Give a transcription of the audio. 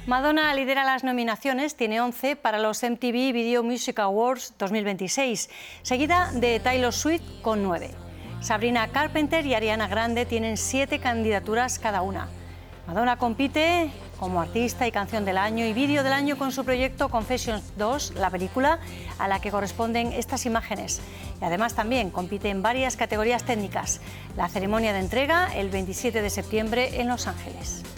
Madonna lidera las nominaciones, tiene 11 para los MTV Video Music Awards 2026, seguida de Taylor Swift con 9. Sabrina Carpenter y Ariana Grande tienen 7 candidaturas cada una. Madonna compite como artista y canción del año y vídeo del año con su proyecto Confessions 2, la película a la que corresponden estas imágenes. Y además también compite en varias categorías técnicas. La ceremonia de entrega el 27 de septiembre en Los Ángeles.